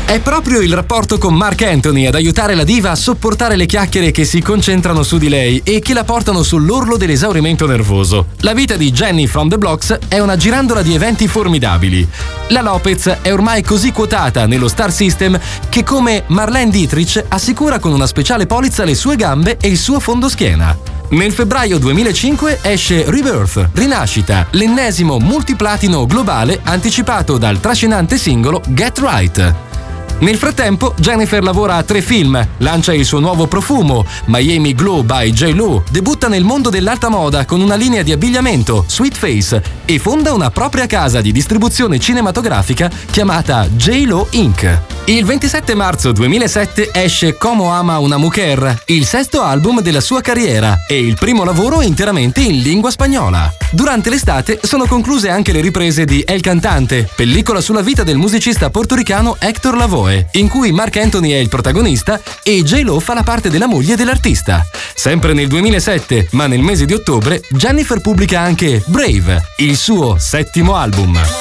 È proprio il rapporto con Marc Anthony ad aiutare la diva a sopportare le chiacchiere che si concentrano su di lei e che la portano sull'orlo dell'esaurimento nervoso. La vita di Jenny from the Blocks è una girandola di eventi formidabili. La Lopez è ormai così quotata nello Star System che, come Marlene Dietrich, assicura con una speciale polizza le sue gambe e il suo fondoschiena. Nel febbraio 2005 esce Rebirth, Rinascita, l'ennesimo multiplatino globale anticipato dal trascinante singolo Get Right. Nel frattempo, Jennifer lavora a 3 film, lancia il suo nuovo profumo, Miami Glow by J.Lo, debutta nel mondo dell'alta moda con una linea di abbigliamento, Sweet Face, e fonda una propria casa di distribuzione cinematografica chiamata J.Lo Inc. Il 27 marzo 2007 esce Como ama una mujer, il 6º album della sua carriera e il primo lavoro interamente in lingua spagnola. Durante l'estate sono concluse anche le riprese di El Cantante, pellicola sulla vita del musicista portoricano Héctor Lavoe, in cui Marc Anthony è il protagonista e J.Lo fa la parte della moglie dell'artista. Sempre nel 2007, ma nel mese di ottobre, Jennifer pubblica anche Brave, il suo 7º album.